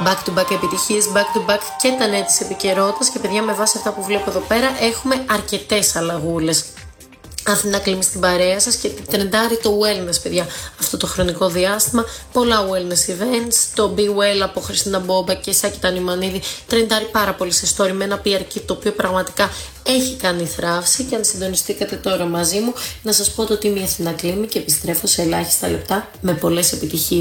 Back to back επιτυχίες, back to back και τα νέα της επικαιρότητας. Και παιδιά, με βάση αυτά που βλέπω εδώ πέρα, έχουμε αρκετές αλλαγούλες. Αθηνά Κλίμη στην παρέα σας και τρεντάρει το wellness, παιδιά, αυτό το χρονικό διάστημα. Πολλά wellness events. Το Be Well από Χριστίνα Μπόμπα και Σάκη Τανιμανίδη τρεντάρει πάρα πολύ σε story με ένα PR το οποίο πραγματικά έχει κάνει θράψη. Και αν συντονιστήκατε τώρα μαζί μου, να σας πω το ότι είμαι η Αθηνά Κλίμη και επιστρέφω σε ελάχιστα λεπτά με πολλές επιτυχίες.